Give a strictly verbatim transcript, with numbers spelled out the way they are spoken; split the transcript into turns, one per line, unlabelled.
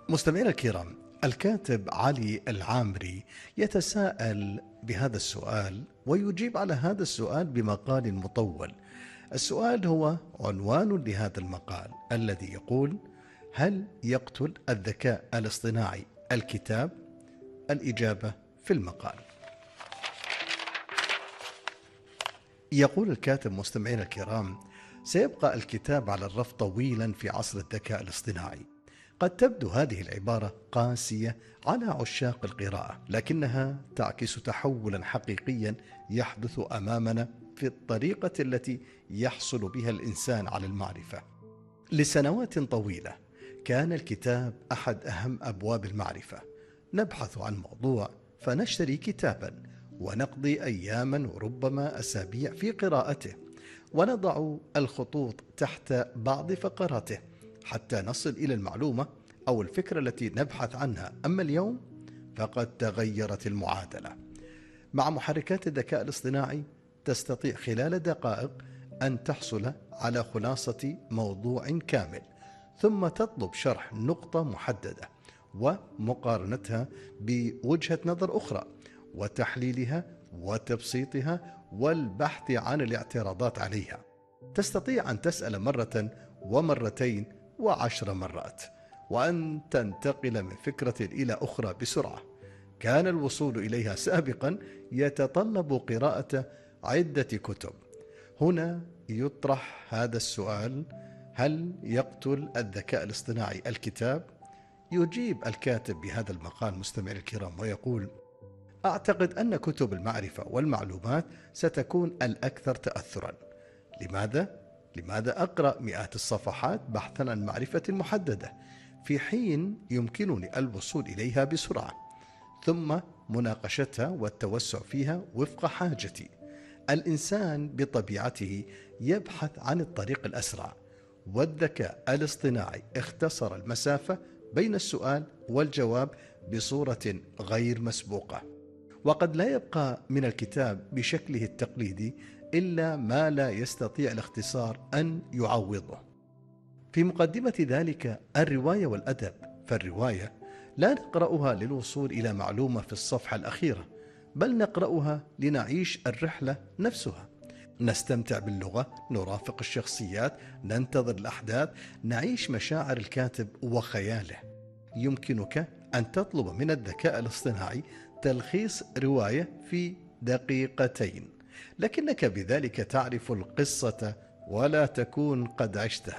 مستمعينا الكرام، الكاتب علي العامري يتساءل بهذا السؤال ويجيب على هذا السؤال بمقال مطول. السؤال هو عنوان لهذا المقال الذي يقول: هل يقتل الذكاء الاصطناعي الكتاب؟ الإجابة في المقال. يقول الكاتب مستمعينا الكرام: سيبقى الكتاب على الرف طويلا في عصر الذكاء الاصطناعي. قد تبدو هذه العبارة قاسية على عشاق القراءة، لكنها تعكس تحولا حقيقيا يحدث أمامنا في الطريقة التي يحصل بها الإنسان على المعرفة. لسنوات طويلة كان الكتاب أحد أهم أبواب المعرفة. نبحث عن موضوع فنشتري كتابا ونقضي أياما وربما أسابيع في قراءته، ونضع الخطوط تحت بعض فقراته حتى نصل إلى المعلومة أو الفكرة التي نبحث عنها. أما اليوم فقد تغيرت المعادلة. مع محركات الذكاء الاصطناعي تستطيع خلال دقائق أن تحصل على خلاصة موضوع كامل، ثم تطلب شرح نقطة محددة ومقارنتها بوجهة نظر أخرى وتحليلها وتبسيطها والبحث عن الاعتراضات عليها. تستطيع أن تسأل مرة ومرتين وعشر مرات، وأن تنتقل من فكرة إلى أخرى بسرعة. كان الوصول إليها سابقا يتطلب قراءة عدة كتب. هنا يطرح هذا السؤال: هل يقتل الذكاء الاصطناعي الكتاب؟ يجيب الكاتب بهذا المقال مستمعي الكرام ويقول: أعتقد أن كتب المعرفة والمعلومات ستكون الأكثر تأثرا. لماذا؟ لماذا أقرأ مئات الصفحات بحثا عن معرفة محددة في حين يمكنني الوصول إليها بسرعة، ثم مناقشتها والتوسع فيها وفق حاجتي؟ الإنسان بطبيعته يبحث عن الطريق الأسرع، والذكاء الاصطناعي اختصر المسافة بين السؤال والجواب بصورة غير مسبوقة. وقد لا يبقى من الكتاب بشكله التقليدي إلا ما لا يستطيع الاختصار أن يعوضه. في مقدمة ذلك الرواية والأدب، فالرواية لا نقرأها للوصول إلى معلومة في الصفحة الأخيرة، بل نقرأها لنعيش الرحلة نفسها، نستمتع باللغة، نرافق الشخصيات، ننتظر الأحداث، نعيش مشاعر الكاتب وخياله. يمكنك أن تطلب من الذكاء الاصطناعي تلخيص رواية في دقيقتين، لكنك بذلك تعرف القصة ولا تكون قد عشتها.